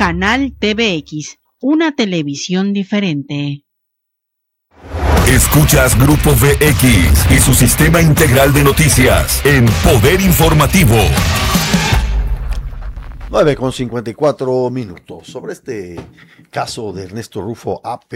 Canal TVX, una televisión diferente. Escuchas Grupo VX y su sistema integral de noticias en Poder Informativo. 9:54 minutos. Sobre este caso de Ernesto Rufo Ape,